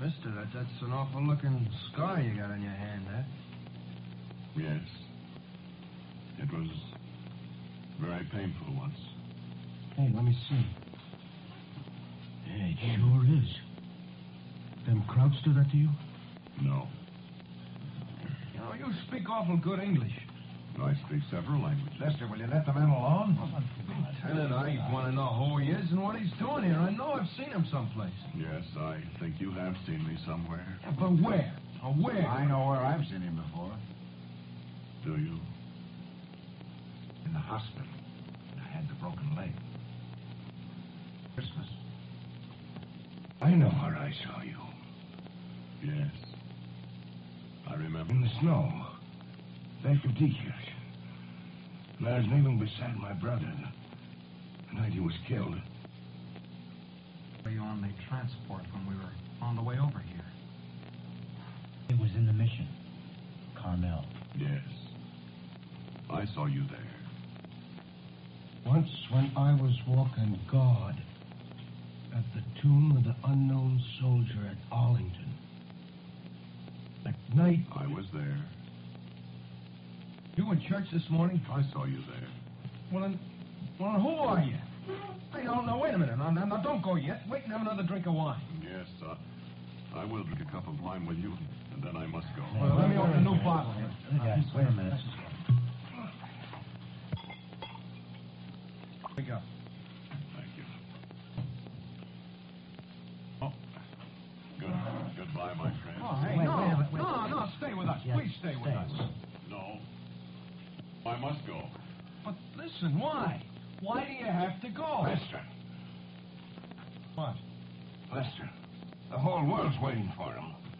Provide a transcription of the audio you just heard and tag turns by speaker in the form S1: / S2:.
S1: Mister, that's an awful-looking scar you got on your hand, huh?
S2: Yes. It was very painful once.
S3: Hey, let me see. Yeah, it sure is. Them crowds do that to you?
S2: No.
S1: You know, you speak awful good English.
S2: I speak several languages.
S4: Lester, will you let the man alone?
S1: Lieutenant, I want to know who he is and what he's doing here. I know I've seen him someplace.
S2: Yes, I think you have seen me somewhere.
S1: Yeah, but where? Where?
S4: I know where I've seen him before.
S2: Do you?
S4: In the hospital. I had the broken leg. Christmas.
S3: I know where I saw you.
S2: Yes. I remember.
S3: In the snow. After teachers. And I was kneeling beside my brother the night he was killed.
S5: Were you on the transport when we were on the way over here?
S6: It was in the mission. Carmel.
S2: Yes. I saw you there.
S3: Once when I was walking God at the tomb of the unknown soldier at Arlington. At night...
S2: I was there.
S1: You in church this morning?
S2: I saw you there.
S1: Well, then who are you? Hey, no, wait a minute. Now, don't go yet. Wait and have another drink of wine.
S2: Yes, I will drink a cup of wine with you, and then I must go.
S1: Well, let me open a new bottle here.
S6: Guys, wait a minute.
S1: Here we go.
S2: Thank you. Oh, goodbye, my friend.
S1: Oh, hey,
S6: Wait,
S1: no,
S6: wait a minute, wait.
S1: no, stay with us.
S6: Yeah,
S1: Please stay with us.
S2: No, I must go.
S1: But listen, why? Why do you have to go?
S3: Lester.
S1: What?
S3: Lester. The whole world's waiting for him.